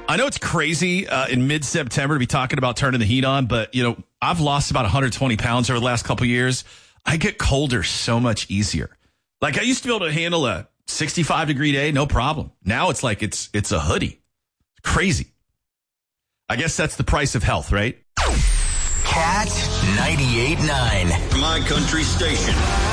I know it's crazy in mid-September to be talking about turning the heat on, but, I've lost about 120 pounds over the last couple of years. I get colder so much easier. Like, I used to be able to handle a 65-degree day, no problem. Now it's like it's a hoodie. Crazy. I guess that's the price of health, right? Cat 98.9. My country station.